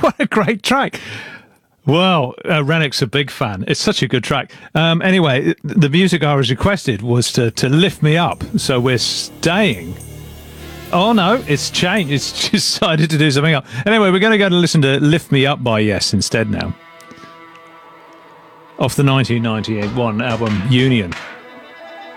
What a great track. Well, Rennick's a big fan. It's such a good track. Anyway, the music I was requested was to lift me up. So we're staying. Oh, no, it's changed. It's decided to do something else. Anyway, we're going to go to listen to Lift Me Up by Yes instead now. Off the 1991 album Union.